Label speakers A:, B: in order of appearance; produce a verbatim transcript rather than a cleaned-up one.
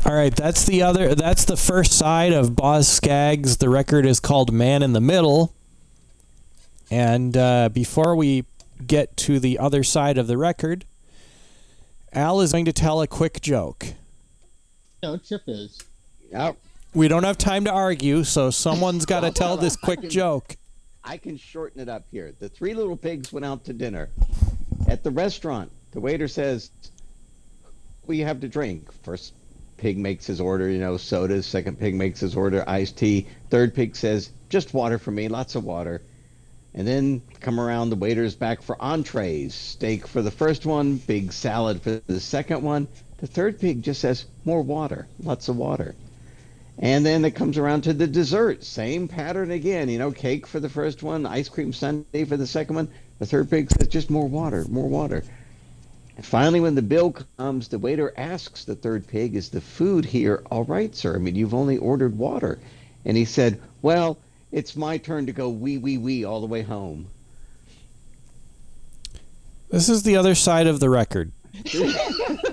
A: All right, that's the other. That's the first side of Boz Scaggs. The record is called "Man in the Middle." And uh, before we get to the other side of the record, Al is going to tell a quick joke.
B: No, Chip is.
C: Yep.
A: We don't have time to argue, so someone's got to tell this quick
C: I can,
A: joke.
C: I can shorten it up here. The three little pigs went out to dinner. At the restaurant, the waiter says, "What do you have to drink?" First pig makes his order, you know, sodas. Second pig makes his order, iced tea. Third pig says, "Just water for me, lots of water." And then come around, the waiter's back for entrees. Steak for the first one, big salad for the second one. The third pig just says, "More water, lots of water." And then it comes around to the dessert. Same pattern again, you know, cake for the first one, ice cream sundae for the second one. The third pig says, "Just more water, more water." And finally, when the bill comes, the waiter asks the third pig, "Is the food here all right, sir? I mean, you've only ordered water." And he said, "Well, it's my turn to go wee, wee, wee all the way home."
A: This is the other side of the record.